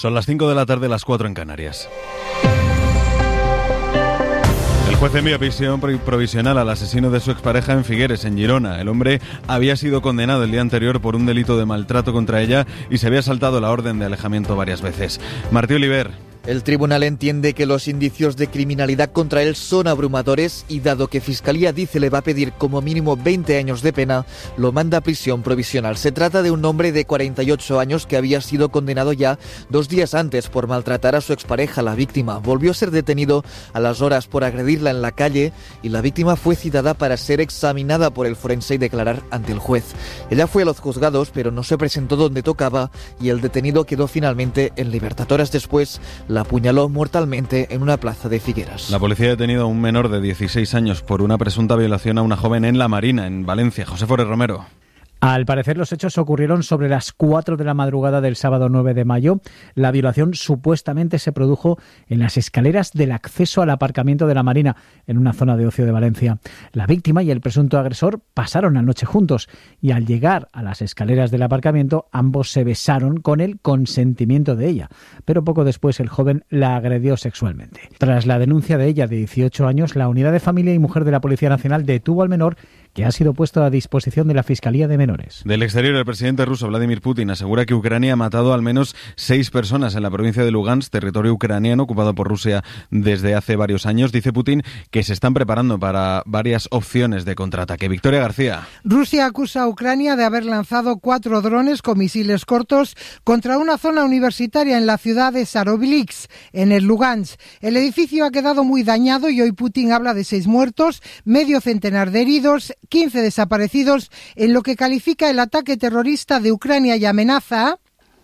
Son las 5 de la tarde, las 4 en Canarias. El juez envió prisión provisional al asesino de su expareja en Figueres, en Girona. El hombre había sido condenado el día anterior por un delito de maltrato contra ella y se había saltado la orden de alejamiento varias veces. Martí Oliver. El tribunal entiende que los indicios de criminalidad contra él son abrumadores y, dado que Fiscalía dice le va a pedir como mínimo 20 años de pena, lo manda a prisión provisional. Se trata de un hombre de 48 años que había sido condenado ya 2 días antes por maltratar a su expareja, la víctima. Volvió a ser detenido a las horas por agredirla en la calle y la víctima fue citada para ser examinada por el forense y declarar ante el juez. Ella fue a los juzgados, pero no se presentó donde tocaba y el detenido quedó finalmente en libertad. Horas después, la apuñaló mortalmente en una plaza de Figueras. La policía ha detenido a un menor de 16 años por una presunta violación a una joven en La Marina, en Valencia. José Forés Romero. Al parecer, los hechos ocurrieron sobre las 4 de la madrugada del sábado 9 de mayo. La violación supuestamente se produjo en las escaleras del acceso al aparcamiento de La Marina, en una zona de ocio de Valencia. La víctima y el presunto agresor pasaron la noche juntos y al llegar a las escaleras del aparcamiento, ambos se besaron con el consentimiento de ella. Pero poco después el joven la agredió sexualmente. Tras la denuncia de ella de 18 años, la Unidad de Familia y Mujer de la Policía Nacional detuvo al menor, que ha sido puesto a disposición de la Fiscalía de Menores. Del exterior, el presidente ruso Vladimir Putin asegura que Ucrania ha matado al menos 6 personas en la provincia de Lugansk, territorio ucraniano ocupado por Rusia desde hace varios años. Dice Putin que se están preparando para varias opciones de contraataque. Victoria García. Rusia acusa a Ucrania de haber lanzado 4 drones con misiles cortos contra una zona universitaria en la ciudad de Sarovilsk, en el Lugansk. El edificio ha quedado muy dañado y hoy Putin habla de 6 muertos, medio centenar de heridos, 15 desaparecidos, en lo que califica el ataque terrorista de Ucrania y amenaza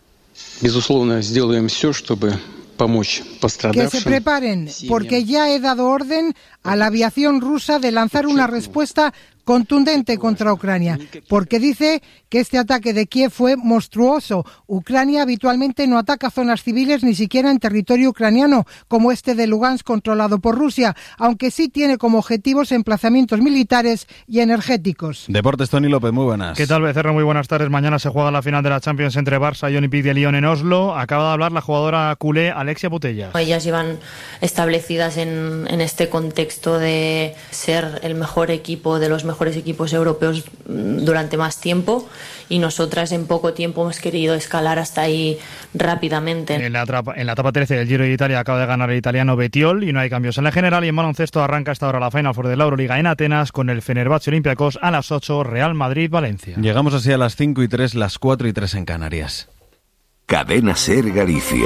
que se preparen, porque ya he dado orden a la aviación rusa de lanzar una respuesta contundente contra Ucrania, porque dice que este ataque de Kiev fue monstruoso. Ucrania habitualmente no ataca zonas civiles ni siquiera en territorio ucraniano, como este de Lugansk controlado por Rusia, aunque sí tiene como objetivos emplazamientos militares y energéticos. Deportes, Tony López, muy buenas. ¿Qué tal, Becerra? Muy buenas tardes. Mañana se juega la final de la Champions entre Barça y Olympique de Lyon en Oslo. Acaba de hablar la jugadora culé Alexia Putellas. Ellas llevan establecidas en este contexto de ser el mejor equipo de los mejores equipos europeos durante más tiempo y nosotras en poco tiempo hemos querido escalar hasta ahí rápidamente. En la etapa 13 del Giro de Italia acaba de ganar el italiano Bettiol y no hay cambios en la general. Y en baloncesto arranca hasta ahora la Final Four de la Euroliga en Atenas con el Fenerbahce Olympiacos a las 8, Real Madrid-Valencia. Llegamos así a las 5:03, las 4:03 en Canarias. Cadena SER Galicia.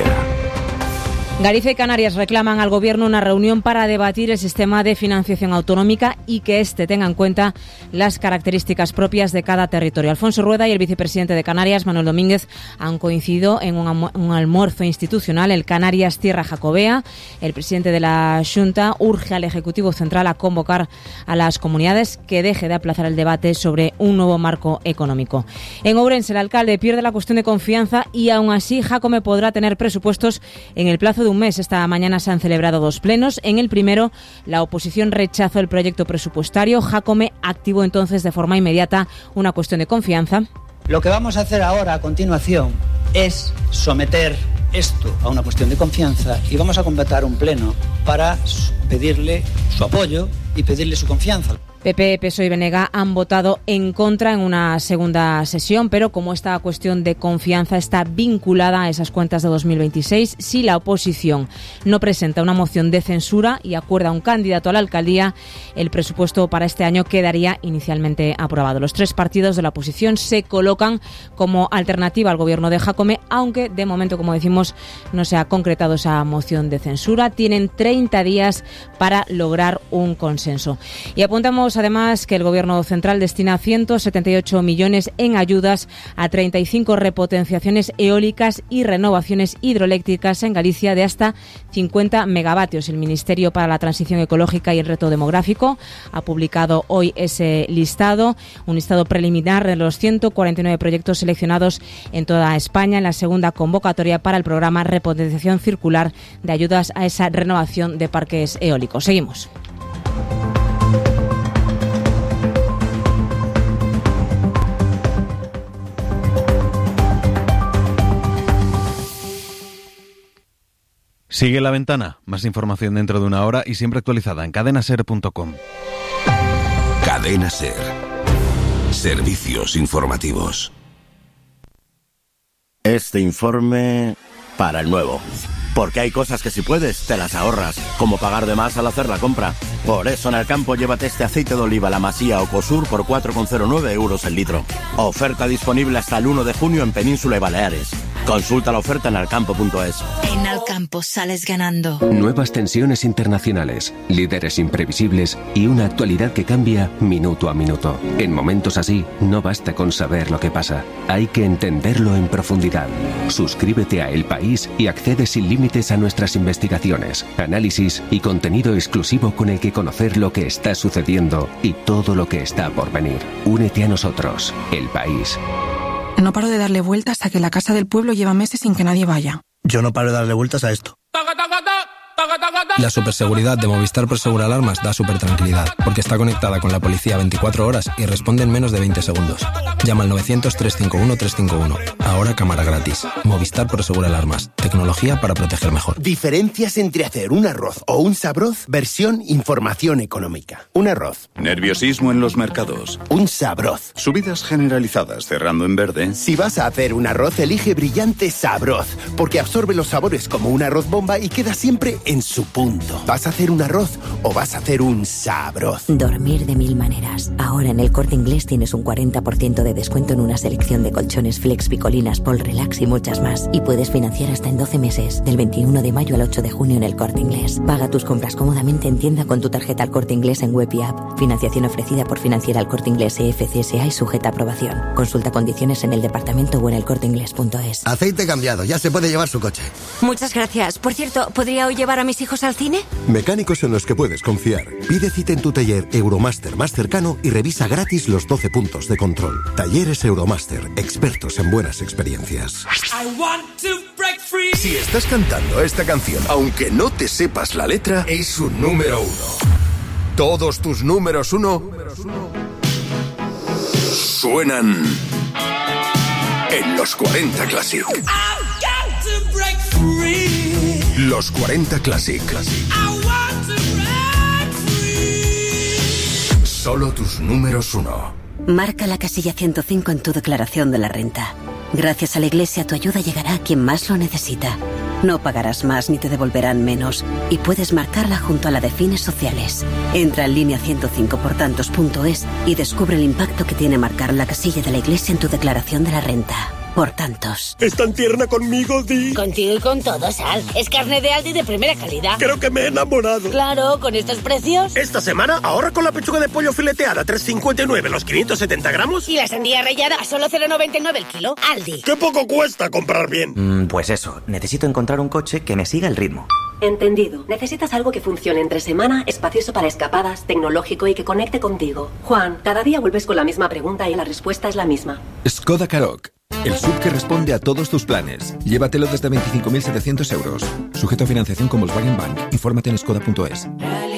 Galicia y Canarias reclaman al Gobierno una reunión para debatir el sistema de financiación autonómica y que éste tenga en cuenta las características propias de cada territorio. Alfonso Rueda y el vicepresidente de Canarias, Manuel Domínguez, han coincidido en un almuerzo institucional en Canarias Tierra Jacobea. El presidente de la Xunta urge al Ejecutivo Central a convocar a las comunidades que deje de aplazar el debate sobre un nuevo marco económico. En Ourense, el alcalde pierde la cuestión de confianza y aún así Jácome podrá tener presupuestos en el plazo de un mes. Esta mañana se han celebrado 2 plenos. En el primero, la oposición rechazó el proyecto presupuestario. Jácome activó entonces de forma inmediata una cuestión de confianza. Lo que vamos a hacer ahora, a continuación, es someter esto a una cuestión de confianza y vamos a convocar un pleno para pedirle su apoyo y pedirle su confianza. PP, PSOE y BNG han votado en contra en una segunda sesión, pero como esta cuestión de confianza está vinculada a esas cuentas de 2026, si la oposición no presenta una moción de censura y acuerda un candidato a la alcaldía, el presupuesto para este año quedaría inicialmente aprobado. Los 3 partidos de la oposición se colocan como alternativa al gobierno de Jácome, aunque de momento, como decimos, no se ha concretado esa moción de censura. Tienen 30 días para lograr un consenso. Y apuntamos además que el Gobierno central destina 178 millones en ayudas a 35 repotenciaciones eólicas y renovaciones hidroeléctricas en Galicia de hasta 50 megavatios. El Ministerio para la Transición Ecológica y el Reto Demográfico ha publicado hoy ese listado, un listado preliminar de los 149 proyectos seleccionados en toda España en la segunda convocatoria para el programa Repotenciación Circular de ayudas a esa renovación de parques eólicos. Seguimos. Sigue La Ventana. Más información dentro de una hora y siempre actualizada en cadenaser.com. Cadena Ser. Servicios informativos. Este informe para el nuevo. Porque hay cosas que si puedes, te las ahorras, como pagar de más al hacer la compra. Por eso en Alcampo llévate este aceite de oliva La Masía o Cosur por 4,09 euros el litro. Oferta disponible hasta el 1 de junio en Península y Baleares. Consulta la oferta en alcampo.es. En Alcampo sales ganando. Nuevas tensiones internacionales, líderes imprevisibles y una actualidad que cambia minuto a minuto. En momentos así, no basta con saber lo que pasa. Hay que entenderlo en profundidad. Suscríbete a El País y accede sin límites a nuestras investigaciones, análisis y contenido exclusivo con el que conocer lo que está sucediendo y todo lo que está por venir. Únete a nosotros, El País. No paro de darle vueltas a que la casa del pueblo lleva meses sin que nadie vaya. Yo no paro de darle vueltas a esto. La superseguridad de Movistar Prosegur Alarmas da supertranquilidad, porque está conectada con la policía 24 horas y responde en menos de 20 segundos. Llama al 900-351-351. Ahora cámara gratis. Movistar Prosegur Alarmas. Tecnología para proteger mejor. Diferencias entre hacer un arroz o un sabroz, versión información económica. Un arroz. Nerviosismo en los mercados. Un sabroz. Subidas generalizadas cerrando en verde. Si vas a hacer un arroz, elige Brillante Sabroz, porque absorbe los sabores como un arroz bomba y queda siempre en su punto. ¿Vas a hacer un arroz o vas a hacer un sabroz? Dormir de mil maneras. Ahora en El Corte Inglés tienes un 40% de descuento en una selección de colchones Flex, Picolinas, Pol Relax y muchas más. Y puedes financiar hasta en 12 meses, del 21 de mayo al 8 de junio en El Corte Inglés. Paga tus compras cómodamente en tienda con tu tarjeta El Corte Inglés en web y app. Financiación ofrecida por Financiera El Corte Inglés EFCSA y sujeta a aprobación. Consulta condiciones en el departamento o en elcorteinglés.es. Aceite cambiado, ya se puede llevar su coche. Muchas gracias. Por cierto, ¿podría hoy llevar a mis hijos al cine? Mecánicos en los que puedes confiar. Pide cita en tu taller Euromaster más cercano y revisa gratis los 12 puntos de control. Talleres Euromaster, expertos en buenas experiencias. Si estás cantando esta canción, aunque no te sepas la letra, es un número 1. Todos tus números 1 suenan en los 40 Classic. Los 40 Classic. Solo tus números 1. Marca la casilla 105 en tu declaración de la renta. Gracias a la Iglesia, tu ayuda llegará a quien más lo necesita. No pagarás más ni te devolverán menos. Y puedes marcarla junto a la de fines sociales. Entra en línea 105portantos.es y descubre el impacto que tiene marcar la casilla de la Iglesia en tu declaración de la renta. Por tantos. ¿Es tan tierna conmigo, Di? Contigo y con todo, Sal. Es carne de Aldi de primera calidad. Creo que me he enamorado. Claro, con estos precios. Esta semana ahorra con la pechuga de pollo fileteada 3,59 los 570 gramos. Y la sandía rallada a solo 0,99 el kilo. Aldi. ¡Qué poco cuesta comprar bien! Pues eso, necesito encontrar un coche que me siga el ritmo. Entendido. Necesitas algo que funcione entre semana, espacioso para escapadas, tecnológico y que conecte contigo. Juan, cada día vuelves con la misma pregunta y la respuesta es la misma. Skoda Karoq. El SUV que responde a todos tus planes. Llévatelo desde 25.700 euros. Sujeto a financiación con Volkswagen Bank. Infórmate en skoda.es.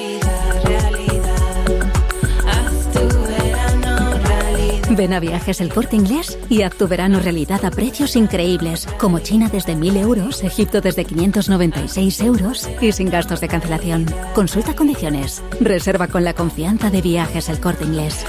Ven a Viajes El Corte Inglés y haz tu verano realidad a precios increíbles, como China desde 1.000 euros, Egipto desde 596 euros y sin gastos de cancelación. Consulta condiciones. Reserva con la confianza de Viajes El Corte Inglés.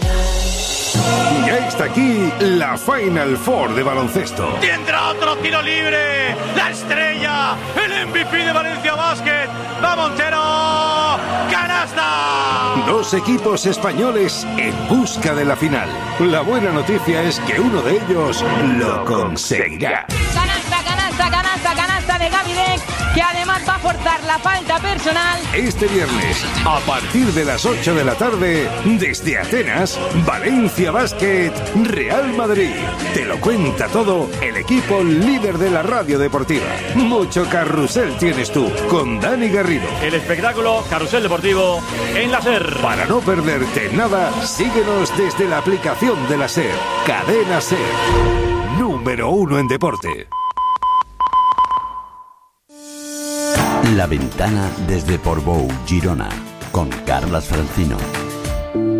Ya está aquí la Final Four de baloncesto. Tendrá otro tiro libre. La estrella, el MVP de Valencia Basket. Va Montero. ¡Canasta! Dos equipos españoles en busca de la final. La buena noticia es que uno de ellos lo conseguirá. Canasta de Gavidec, que además va a forzar la falta personal. Este viernes, a partir de las 8 de la tarde, desde Atenas, Valencia Basket, Real Madrid. Te lo cuenta todo el equipo líder de la radio deportiva. Mucho carrusel tienes tú, con Dani Garrido. El espectáculo Carrusel Deportivo en la SER. Para no perderte nada, síguenos desde la aplicación de la SER. Cadena SER. Número 1 en deporte. La Ventana desde Portbou, Girona, con Carlas Francino.